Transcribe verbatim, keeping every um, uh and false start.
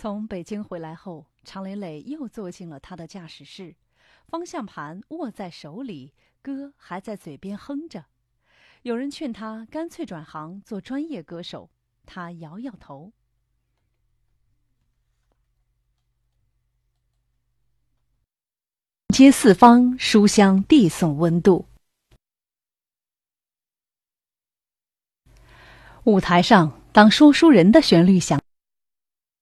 从北京回来后，常磊磊又坐进了他的驾驶室，方向盘握在手里，歌还在嘴边哼着。有人劝他干脆转行做专业歌手，他摇摇头。接四方，书香递送温度。舞台上，当说书人的旋律响